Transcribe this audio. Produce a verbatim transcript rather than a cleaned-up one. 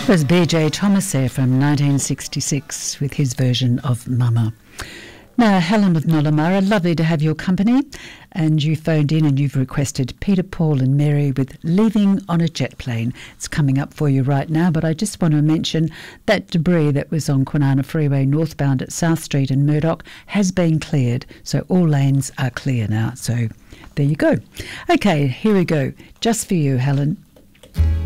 Was B J Thomas there from nineteen sixty-six with his version of Mama. Now, Helen of Nollamara, lovely to have your company. And you phoned in and you've requested Peter, Paul and Mary with Leaving on a Jet Plane. It's coming up for you right now, but I just want to mention that debris that was on Kwinana Freeway northbound at South Street and Murdoch has been cleared. So all lanes are clear now. So there you go. Okay, here we go. Just for you, Helen.